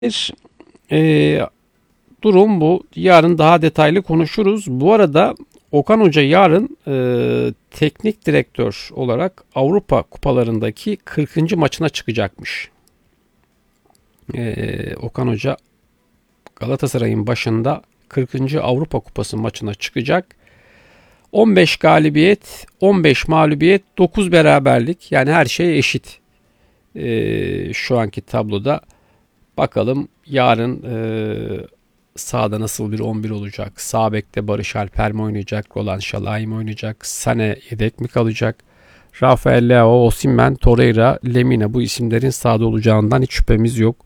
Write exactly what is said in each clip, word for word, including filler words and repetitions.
Bir e, durum bu. Yarın daha detaylı konuşuruz. Bu arada Okan Hoca yarın e, teknik direktör olarak Avrupa kupalarındaki kırkıncı maçına çıkacakmış. E, Okan Hoca Galatasaray'ın başında kırkıncı Avrupa Kupası maçına çıkacak. on beş galibiyet, on beş mağlubiyet, dokuz beraberlik. Yani her şey eşit. E, şu anki tabloda. Bakalım yarın e, sahada nasıl bir on bir olacak? Sağ bekte Barış Alper mi oynayacak? Roland Şalay mı oynayacak? Sane yedek mi kalacak? Rafael Leao, Osimhen, Torreira, Lemina bu isimlerin sahada olacağından hiç şüphemiz yok.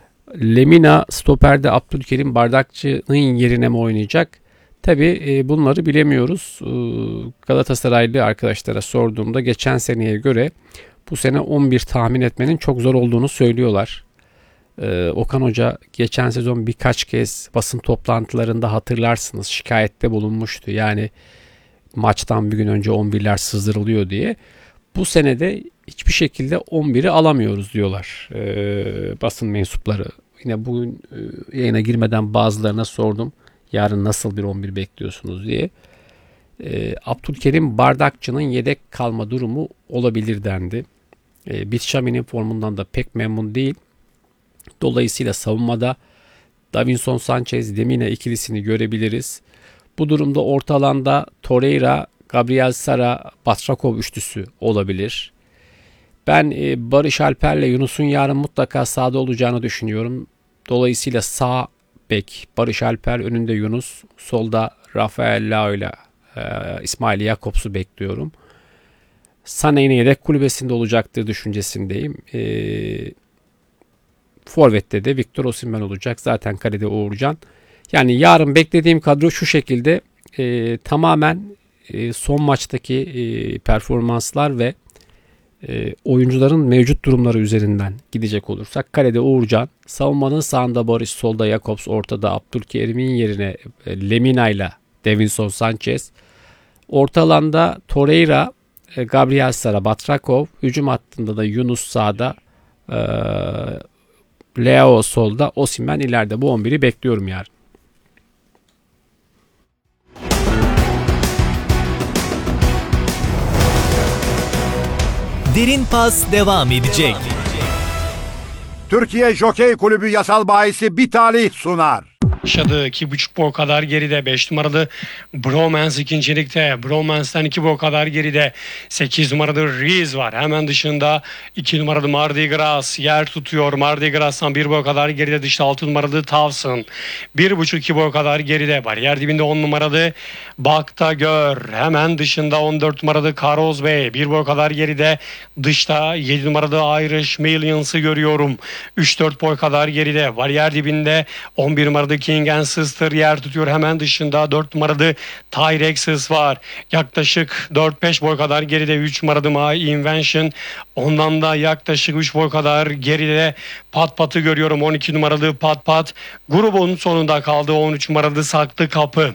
Lemina stoperde Abdülkerim Bardakçı'nın yerine mi oynayacak? Tabi e, bunları bilemiyoruz. E, Galatasaraylı arkadaşlara sorduğumda geçen seneye göre bu sene on bir tahmin etmenin çok zor olduğunu söylüyorlar. Ee, Okan Hoca geçen sezon birkaç kez basın toplantılarında hatırlarsınız şikayette bulunmuştu. Yani maçtan bir gün önce on birler sızdırılıyor diye. Bu senede hiçbir şekilde on biri alamıyoruz diyorlar ee, basın mensupları. Yine bugün e, yayına girmeden bazılarına sordum. Yarın nasıl bir on bir bekliyorsunuz diye. Ee, Abdülkerim Bardakçı'nın yedek kalma durumu olabilir dendi. Ee, Bitşami'nin formundan da pek memnun değil. Dolayısıyla savunmada Davinson Sanchez, Lemina ikilisini görebiliriz. Bu durumda orta alanda Torreira, Gabriel Sara, Batrakov üçlüsü olabilir. Ben e, Barış Alper'le Yunus'un yarın mutlaka sahada olacağını düşünüyorum. Dolayısıyla sağ bek Barış Alper, önünde Yunus, solda Rafael Leao ile e, İsmail Jakobs'u bekliyorum. Sané yine yedek kulübesinde olacaktır düşüncesindeyim. Eee Forvet'te de Victor Osimhen olacak. Zaten kalede Uğurcan. Yani yarın beklediğim kadro şu şekilde. E, tamamen e, son maçtaki e, performanslar ve e, oyuncuların mevcut durumları üzerinden gidecek olursak. Kalede Uğurcan, savunmanın sağında Barış, solda Jakobs, ortada Abdülkerim'in yerine e, Lemina ile Davinson Sanchez. Orta alanda Torreira, e, Gabriel Sara, Batrakov. Hücum hattında da Yunus sağda. E, Leao solda, Osimhen ileride. Bu on biri bekliyorum yarın. Derin Pas devam edecek. Türkiye Jokey Kulübü yasal bahisi bir talih sunar. Yaşadığı iki buçuk boy kadar geride. beş numaralı Bromance ikincilikte. Bromance'den iki boy kadar geride. sekiz numaralı Rees var. Hemen dışında iki numaralı Mardi Gras yer tutuyor. Mardi Gras'tan bir boy kadar geride. Dışta altı numaralı Tavsın. bir buçuk iki boy kadar geride. Bariyer dibinde on numaralı Bakta Gör. Hemen dışında on dört numaralı Karoz Bey. bir boy kadar geride. Dışta yedi numaralı Irish Millions'ı görüyorum. üç dört boy kadar geride. Bariyer dibinde on bir numaralı King and Sister yer tutuyor. Hemen dışında dört numaralı Tyrexus var. Yaklaşık dört beş boy kadar geride üç numaralı My Invention. Ondan da yaklaşık üç boy kadar geride Pat Pat'ı görüyorum. on iki numaralı Pat Pat. Grubun sonunda kaldı. on üç numaralı Saklı Kapı.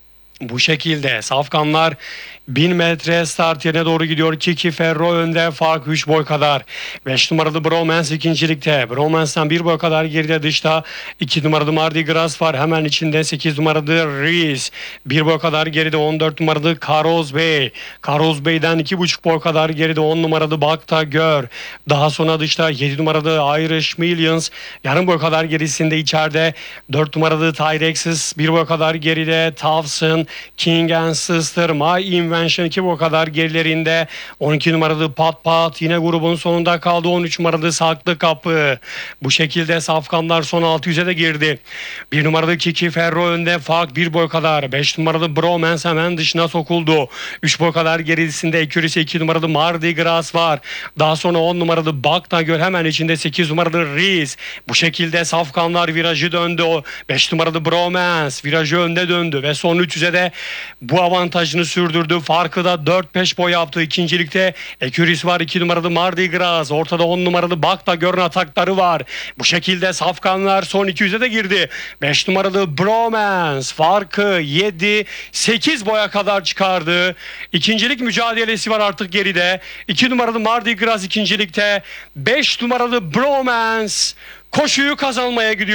Bu şekilde safkanlar bin metre start yerine doğru gidiyor. Kiki Ferro önde, fark üç boy kadar. beş numaralı Bromance ikincilikte. Bromance'dan bir boy kadar geride dışta iki numaralı Mardi Gras var. Hemen içinde sekiz numaralı Rees. bir boy kadar geride on dört numaralı Karoz Bey. Karoz Bey'den iki buçuk boy kadar geride on numaralı Bakta Gör. Daha sonra dışta yedi numaralı Irish Millions. Yarım boy kadar gerisinde içeride dört numaralı Tyrexus. bir boy kadar geride Tavsın. King and Sister, My Invention iki boy kadar gerilerinde. on iki numaralı Pat Pat yine grubun sonunda kaldı. on üç numaralı Saklı Kapı. Bu şekilde safkanlar son altı yüze de girdi. bir numaralı Kiki Ferro önde, fark bir boy kadar. beş numaralı Bromance hemen dışına sokuldu. üç boy kadar gerisinde Ekürisi iki numaralı Mardi Gras var. Daha sonra on numaralı Bakta Göl, hemen içinde sekiz numaralı Rees. Bu şekilde safkanlar virajı döndü. beş numaralı Bromance virajı önde döndü ve son üç yüze de bu avantajını sürdürdü. Farkı da dört beş boy yaptı. İkincilikte Eküris var. iki numaralı Mardi Gras. Ortada on numaralı Bakta Görün atakları var. Bu şekilde safkanlar son iki yüze de girdi. beş numaralı Bromance farkı yedi sekiz boya kadar çıkardı. İkincilik mücadelesi var artık geride. iki numaralı Mardi Gras ikincilikte. beş numaralı Bromance koşuyu kazanmaya gidiyor.